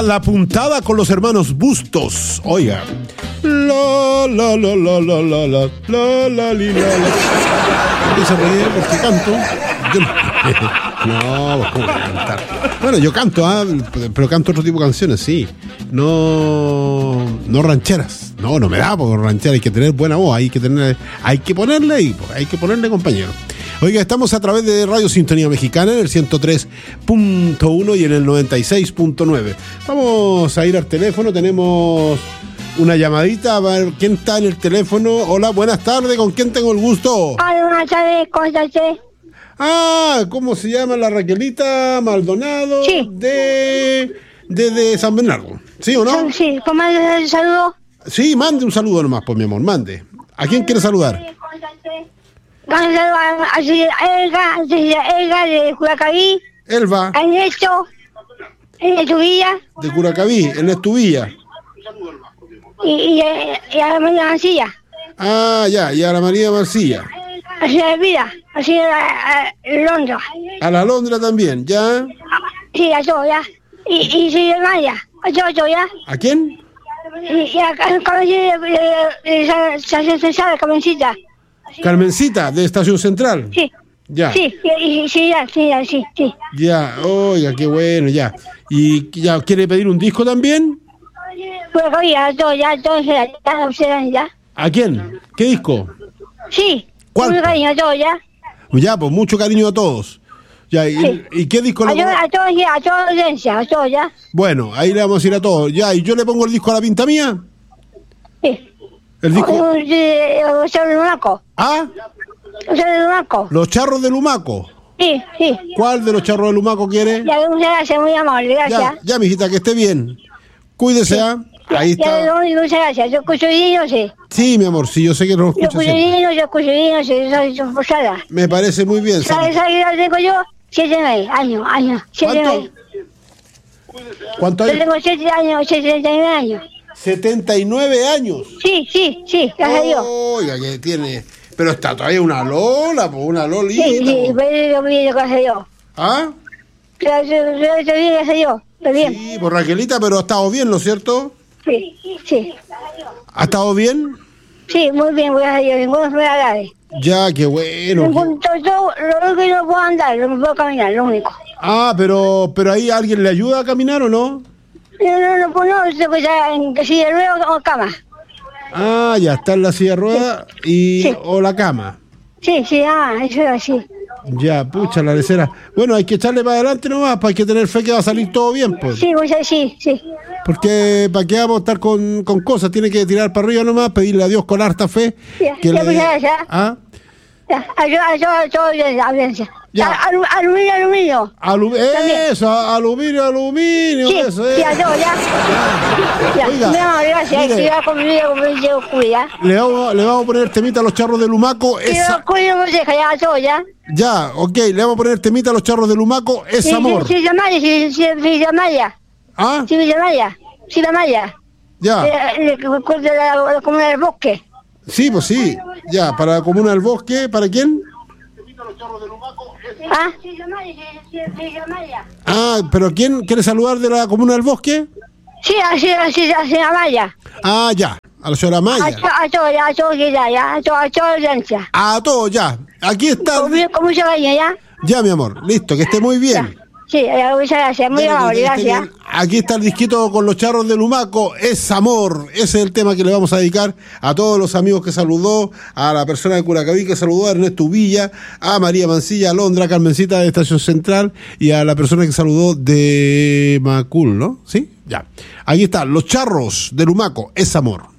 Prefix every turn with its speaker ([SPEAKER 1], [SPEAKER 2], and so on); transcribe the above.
[SPEAKER 1] La puntada con los hermanos Bustos. Oiga. La la la la la la la la la li, la la. ¿Qué se ríe porque canto? Yo no, ¿cómo voy a cantar? Bueno, yo canto, pero canto otro tipo de canciones, sí. No rancheras. No me da por ranchera, hay que tener buena voz, hay que ponerle ahí, hay que ponerle, compañero. Oiga, estamos a través de Radio Sintonía Mexicana en el 103.1 y en el 96.9. Vamos a ir al teléfono, tenemos una llamadita, a ver quién está en el teléfono. Hola, buenas tardes, ¿con quién tengo el gusto?
[SPEAKER 2] Hola, buenas tardes, ¿cómo está usted?
[SPEAKER 1] ¿Cómo se llama? La Raquelita Maldonado.
[SPEAKER 2] Sí.
[SPEAKER 1] De San Bernardo, ¿sí o no?
[SPEAKER 2] Sí, ¿cómo manda el saludo?
[SPEAKER 1] Sí, mande un saludo nomás, pues mi amor, mande. ¿A quién quiere saludar?
[SPEAKER 2] Vamos a Elga de Curacaví.
[SPEAKER 1] Elva.
[SPEAKER 2] A Ernesto Villa.
[SPEAKER 1] De Curacaví, Ernesto Villa.
[SPEAKER 2] Y a la María Mancilla.
[SPEAKER 1] Ya, y a la María Mancilla.
[SPEAKER 2] Así la vida, así a Londra.
[SPEAKER 1] A la Londra también, ¿ya?
[SPEAKER 2] Sí, a todo, ya. Y soy de Maya, a todo, ya.
[SPEAKER 1] ¿A quién?
[SPEAKER 2] Y a la Carmencita.
[SPEAKER 1] Carmencita, de Estación Central.
[SPEAKER 2] Sí.
[SPEAKER 1] Ya.
[SPEAKER 2] Sí.
[SPEAKER 1] Ya, oiga, qué bueno, ya. ¿Y ya quiere pedir un disco también?
[SPEAKER 2] Pues a todo, ya.
[SPEAKER 1] ¿A quién? ¿Qué disco?
[SPEAKER 2] Sí.
[SPEAKER 1] ¿Cuál?
[SPEAKER 2] Mucho cariño a todos, ya.
[SPEAKER 1] Ya, pues mucho cariño a todos. Ya,
[SPEAKER 2] Sí.
[SPEAKER 1] ¿y qué disco le pongo?
[SPEAKER 2] A toda audiencia, a todos, ya.
[SPEAKER 1] Bueno, ahí le vamos a ir a todos. Ya, ¿y yo le pongo el disco a la pinta mía?
[SPEAKER 2] Sí.
[SPEAKER 1] El disco.
[SPEAKER 2] Los charros de Lumaco. Los charros de Lumaco.
[SPEAKER 1] Los charros de Lumaco.
[SPEAKER 2] Sí.
[SPEAKER 1] ¿Cuál de los charros de Lumaco quiere?
[SPEAKER 2] Ya, muchas gracias, muy amable, gracias.
[SPEAKER 1] Ya, mijita, que esté bien. Cuídese, Ahí está.
[SPEAKER 2] Ya, muchas gracias. Yo escucho bien, yo sé.
[SPEAKER 1] Sí, mi amor, sí, yo sé que no lo
[SPEAKER 2] Yo
[SPEAKER 1] escucha
[SPEAKER 2] escucho
[SPEAKER 1] siempre.
[SPEAKER 2] bien, yo sé, soy esposada.
[SPEAKER 1] Me parece muy bien.
[SPEAKER 2] ¿Sabes qué edad tengo yo? 7 años. 7 años.
[SPEAKER 1] ¿Cuánto
[SPEAKER 2] Yo
[SPEAKER 1] hay?
[SPEAKER 2] tengo 7 años, 79 años.
[SPEAKER 1] 79 años.
[SPEAKER 2] Sí, gracias a Dios.
[SPEAKER 1] Oiga, que tiene... Pero está todavía una Lola, pues una Lolita.
[SPEAKER 2] Sí, pero yo bien, gracias a Dios. Yo estoy bien, gracias a Dios. Estoy bien.
[SPEAKER 1] Sí, pues Raquelita, pero ha estado bien, ¿no es cierto?
[SPEAKER 2] Sí.
[SPEAKER 1] ¿Ha estado bien?
[SPEAKER 2] Sí, muy bien, gracias a Dios. Ninguna enfermedad.
[SPEAKER 1] Ya, qué bueno.
[SPEAKER 2] Lo único que no puedo andar, no puedo caminar, lo único.
[SPEAKER 1] Pero ahí alguien le ayuda a caminar, ¿o no?
[SPEAKER 2] No, se puede estar en silla de ruedas o cama.
[SPEAKER 1] Ya está en la silla de ruedas
[SPEAKER 2] Sí.
[SPEAKER 1] o la cama.
[SPEAKER 2] Sí, eso es así.
[SPEAKER 1] Ya, pucha, la lecera. Bueno, hay que echarle para adelante nomás, pues hay que tener fe que va a salir todo bien, pues.
[SPEAKER 2] Sí, sí.
[SPEAKER 1] Porque para qué vamos a estar con cosas, tiene que tirar para arriba nomás, pedirle a Dios con harta fe.
[SPEAKER 2] Ya, muchas gracias. Ya, a toda audiencia.
[SPEAKER 1] Ya.
[SPEAKER 2] Aluminio.
[SPEAKER 1] Eso, aluminio,
[SPEAKER 2] Sí,
[SPEAKER 1] eso es.
[SPEAKER 2] sí, a todos, ya.
[SPEAKER 1] Oiga,
[SPEAKER 2] Mi amor, gracias.
[SPEAKER 1] mire.
[SPEAKER 2] Cuidado conmigo, cuida.
[SPEAKER 1] Le vamos a poner temita a los charros de Lumaco.
[SPEAKER 2] Cuida, ya, a todos, ya.
[SPEAKER 1] Ya, ok, le vamos a poner temita a los charros de Lumaco, es amor.
[SPEAKER 2] Sí, Villa Maya. Sí, Villa Maya.
[SPEAKER 1] Ya.
[SPEAKER 2] La comuna del bosque.
[SPEAKER 1] Sí, pues sí. Ya, para la Comuna del Bosque, ¿para quién?
[SPEAKER 2] Villa Maya.
[SPEAKER 1] ¿Pero quién quiere saludar de la Comuna del Bosque?
[SPEAKER 2] Sí, así Maya.
[SPEAKER 1] Ya, a la señora Maya.
[SPEAKER 2] A toda audiencia.
[SPEAKER 1] A todos, ya. Aquí está.
[SPEAKER 2] Con mucho cariño, ya.
[SPEAKER 1] Ya, mi amor, listo, que esté muy bien.
[SPEAKER 2] Sí, muchas gracias, muy amable, gracias.
[SPEAKER 1] Aquí está el disquito con los charros de Lumaco, es amor. Ese es el tema que le vamos a dedicar a todos los amigos que saludó, a la persona de Curacaví que saludó, a Ernesto Villa, a María Mancilla, a Londra, a Carmencita de Estación Central y a la persona que saludó de Macul, ¿no? ¿Sí? Ya. Aquí está, los charros de Lumaco, es amor.